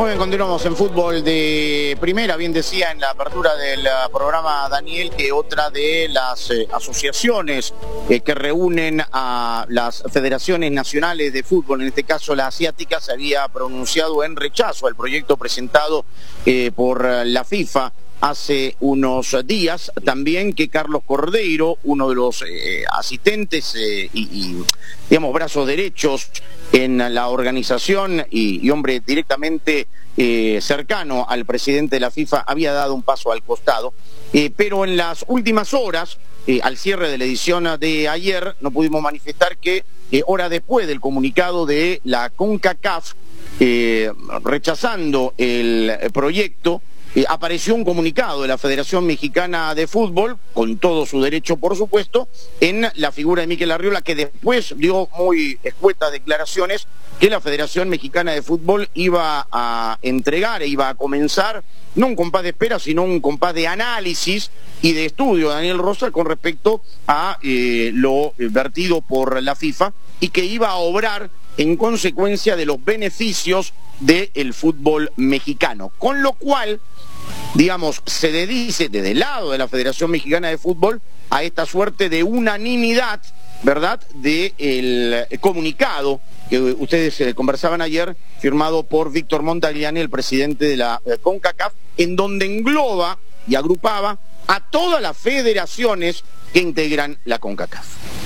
Muy bien, continuamos en fútbol de primera. Bien decía en la apertura del programa Daniel que otra de las asociaciones que reúnen a las federaciones nacionales de fútbol, en este caso la asiática, se había pronunciado en rechazo al proyecto presentado por la FIFA hace unos días. También que Carlos Cordeiro, uno de los asistentes y digamos brazos derechos en la organización y hombre directamente cercano al presidente de la FIFA, había dado un paso al costado, pero en las últimas horas, al cierre de la edición de ayer, no pudimos manifestar que hora después del comunicado de la CONCACAF rechazando el proyecto, apareció un comunicado de la Federación Mexicana de Fútbol, con todo su derecho por supuesto, en la figura de Mikel Arriola, que después dio muy escuetas declaraciones que la Federación Mexicana de Fútbol iba a entregar e iba a comenzar, no un compás de espera, sino un compás de análisis y de estudio de Daniel Rosa con respecto a lo vertido por la FIFA, y que iba a obrar en consecuencia de los beneficios del fútbol mexicano. Con lo cual, digamos, se dedice desde el lado de la Federación Mexicana de Fútbol a esta suerte de unanimidad, ¿verdad?, del comunicado que ustedes conversaban ayer, firmado por Víctor Montagliani, el presidente de la CONCACAF, en donde engloba y agrupaba a todas las federaciones que integran la CONCACAF.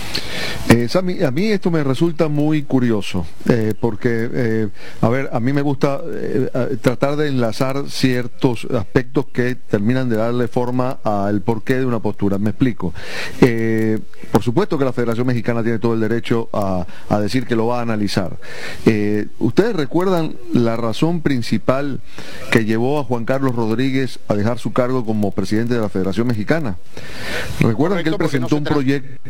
Sammy, a mí esto me resulta muy curioso, porque, a ver, a mí me gusta tratar de enlazar ciertos aspectos que terminan de darle forma al porqué de una postura. Me explico. Por supuesto que la Federación Mexicana tiene todo el derecho a decir que lo va a analizar. ¿Ustedes recuerdan la razón principal que llevó a Juan Carlos Rodríguez a dejar su cargo como presidente de la Federación Mexicana? ¿Recuerdan que él presentó un proyecto?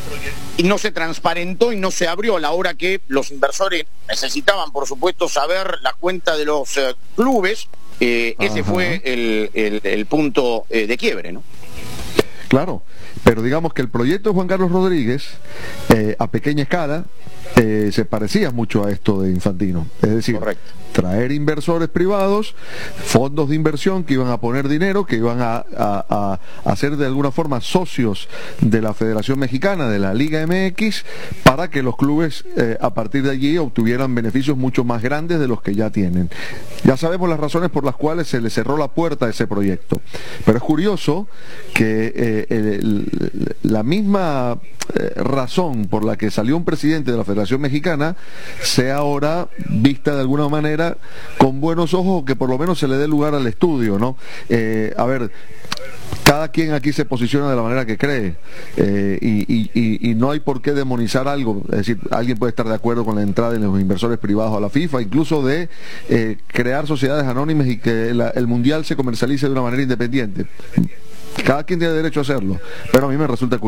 Y no se transparentó y no se abrió a la hora que los inversores necesitaban, por supuesto, saber la cuenta de los clubes. Ese fue el punto de quiebre, ¿no? Claro, pero digamos que el proyecto de Juan Carlos Rodríguez, a pequeña escala, se parecía mucho a esto de Infantino. Es decir, correcto, traer inversores privados, fondos de inversión que iban a poner dinero, que iban a ser de alguna forma socios de la Federación Mexicana, de la Liga MX, para que los clubes a partir de allí obtuvieran beneficios mucho más grandes de los que ya tienen. Ya sabemos las razones por las cuales se le cerró la puerta a ese proyecto, pero es curioso que la misma razón por la que salió un presidente de la Federación Mexicana sea ahora vista de alguna manera con buenos ojos, que por lo menos se le dé lugar al estudio, ¿no? A ver, cada quien aquí se posiciona de la manera que cree, y no hay por qué demonizar algo. Es decir, alguien puede estar de acuerdo con la entrada de los inversores privados a la FIFA, incluso de crear sociedades anónimas y que el Mundial se comercialice de una manera independiente. Cada quien tiene derecho a hacerlo, pero a mí me resulta curioso.